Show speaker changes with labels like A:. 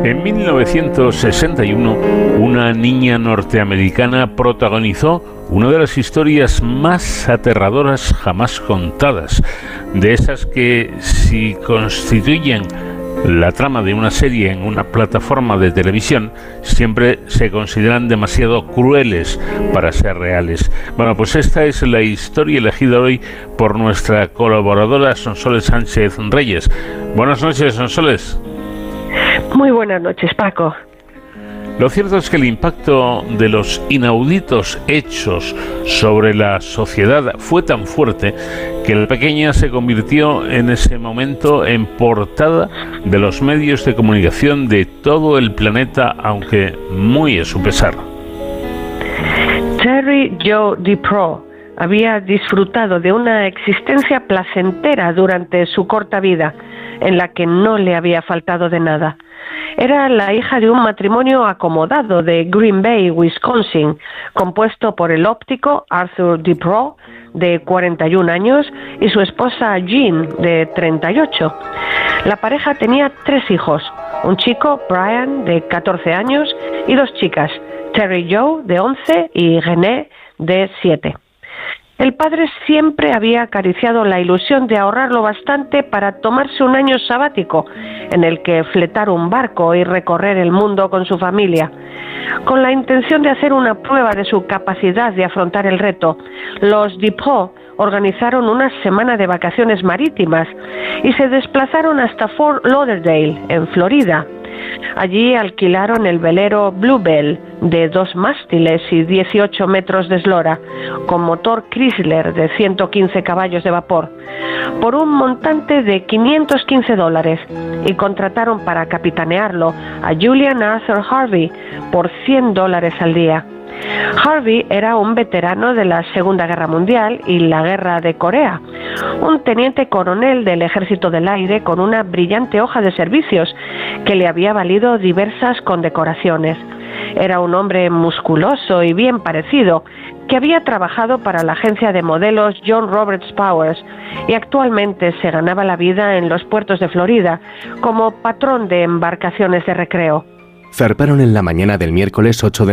A: En 1961, una niña norteamericana protagonizó una de las historias más aterradoras jamás contadas, de esas que, si constituyen la trama de una serie en una plataforma de televisión, siempre se consideran demasiado crueles para ser reales. Bueno, pues esta es la historia elegida hoy por nuestra colaboradora Sonsoles Sánchez Reyes. Buenas noches, Sonsoles.
B: Muy buenas noches, Paco.
A: Lo cierto es que el impacto de los inauditos hechos sobre la sociedad fue tan fuerte que la pequeña se convirtió en ese momento en portada de los medios de comunicación de todo el planeta, aunque muy a su pesar.
B: Terry Jo DiPro había disfrutado de una existencia placentera durante su corta vida, en la que no le había faltado de nada. Era la hija de un matrimonio acomodado de Green Bay, Wisconsin, compuesto por el óptico Arthur DiPro, de 41 años, y su esposa Jean, de 38. La pareja tenía 3 hijos, un chico, Brian, de 14 años, y 2 chicas, Terry Jo, de 11, y Renee, de 7. El padre siempre había acariciado la ilusión de ahorrarlo bastante para tomarse un año sabático en el que fletar un barco y recorrer el mundo con su familia. Con la intención de hacer una prueba de su capacidad de afrontar el reto, los DiPro organizaron una semana de vacaciones marítimas y se desplazaron hasta Fort Lauderdale, en Florida. Allí alquilaron el velero Bluebell, de 2 mástiles y 18 metros de eslora, con motor Chrysler de 115 caballos de vapor, por un montante de $515, y contrataron para capitanearlo a Julian Arthur Harvey por $100 al día. Harvey era un veterano de la Segunda Guerra Mundial y la Guerra de Corea, un teniente coronel del Ejército del Aire con una brillante hoja de servicios que le había valido diversas condecoraciones. Era un hombre musculoso y bien parecido, que había trabajado para la agencia de modelos John Roberts Powers y actualmente se ganaba la vida en los puertos de Florida como patrón de embarcaciones de recreo.
C: Zarparon en la mañana del miércoles 8 de